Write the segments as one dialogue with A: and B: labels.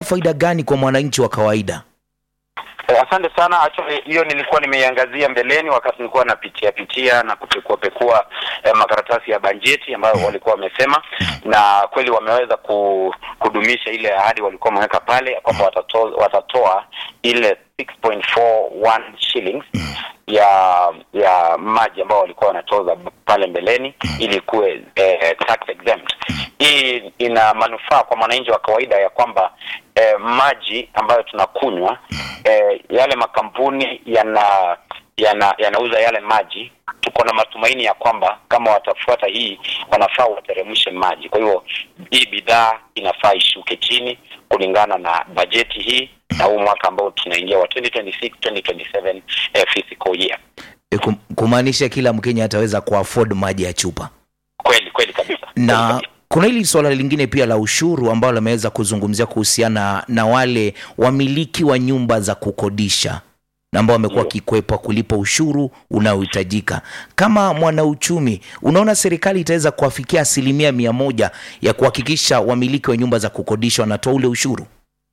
A: faida gani kwa mwananchi wa kawaida?
B: Asante sana. Actually hiyo nilikuwa nimeiangazia mbeleni wakati nilikuwa napitia na kupekua makaratasi ya bajeti ambayo walikuwa wamesema, na kweli wameweza kudumisha ile ahadi walikuwa wameweka pale kwamba watatoa ile 6.41 shillings ya maji ambao walikuwa wanatoza pale mbeleni ili kuwe tax exempt. Hii ina manufaa kwa mwananchi wa kawaida ya kwamba maji ambayo tunakunywa, yale makampuni yanauza yale maji, tuko na matumaini ya kwamba kama watafuata hii wanafaa wateremshe maji. Kwa hiyo hii bidhaa inafaa ishuke chini kulingana na bajeti hii na huu mwaka ambao tunaingia wa 2026-2027 fiscal year.
A: Kumaanisha kila Mkenya ataweza kuafford maji ya chupa.
B: Kweli kabisa.
A: Na kuna hili swala lingine pia la ushuru ambao limeweza kuzungumzia kuhusiana na wale wamiliki wa nyumba za kukodisha na ambao wamekuwa kikwepa kulipa ushuru unaohitajika. Kama mwanauchumi, unaona serikali itaweza kuafikia 100% ya kuhakikisha wamiliki wa nyumba za kukodisha wanatoa ule ushuru?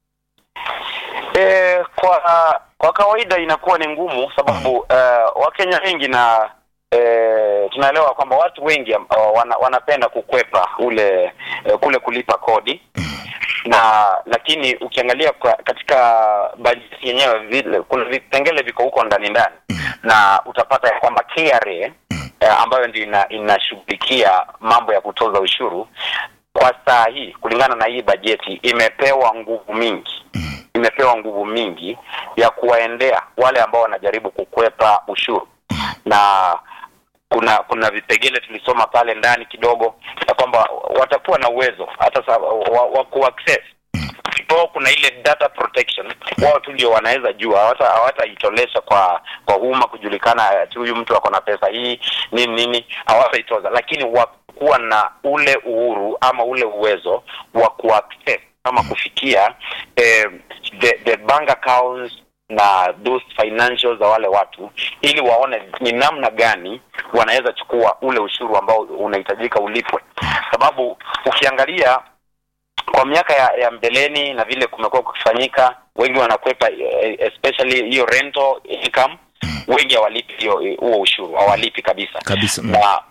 B: Kwa kawaida inakuwa ni ngumu sababu Wakenya wengi na tunaelewa kwamba watu wengi wanapenda kukwepa kule kulipa kodi, lakini ukiangalia katika bajeti yenyewe vile kuna vipengele viko huko ndani na utapata ya kwamba KRA ambayo ndio inashughulikia mambo ya kutoza ushuru kwa saa hii kulingana na hii bajeti imepewa nguvu mingi ya kuwaendea wale ambao wanajaribu kukwepa ushuru. Na kuna vipengele tulisoma pale ndani kidogo ya kwamba watakuwa na uwezo hata wa kuaccess. Kuna ile data protection, wao tu ndio wanaweza jua, hawataitolesha kwa umma kujulikana huyu mtu ako na pesa hii nini, hawataitoza, lakini kuwa na ule uhuru ama ule uwezo wa kuaccess ama kufikia the bank accounts na those financials za wale watu ili waone ni namna gani wanaweza chukua ule ushuru ambao unahitajika ulipwe. Sababu ukiangalia kwa miaka ya mbeleni na vile kumekuwa kufanyika, wengi wanakwepa especially hiyo rental income, wengi hawalipi huo ushuru, hawalipi kabisa.
A: Na